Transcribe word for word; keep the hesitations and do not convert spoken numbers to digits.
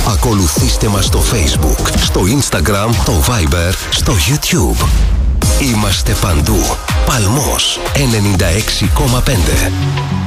Ακολουθήστε μας στο Facebook, στο Instagram, το Viber, στο YouTube. Είμαστε παντού. Παλμός ενενήντα έξι κόμμα πέντε.